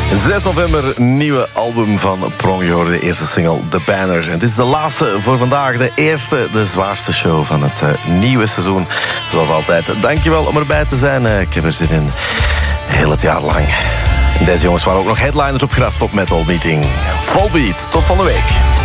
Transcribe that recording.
6 november, nieuwe album van Prong. Je hoorde de eerste single, The Banner. En het is de laatste voor vandaag, de eerste, de zwaarste show van het nieuwe seizoen. Zoals altijd, dankjewel om erbij te zijn. Ik heb er zin in, heel het jaar lang. En deze jongens waren ook nog headliners op Graspop Metal Meeting. Volbeat, tot volgende week.